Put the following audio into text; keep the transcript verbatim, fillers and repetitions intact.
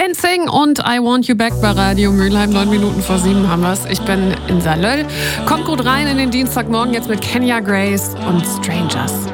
Dancing und I Want You Back bei Radio Mülheim. Neun Minuten vor sieben haben wir's. Ich bin in Salöll. Kommt gut rein in den Dienstagmorgen jetzt mit Kenya Grace und Strangers.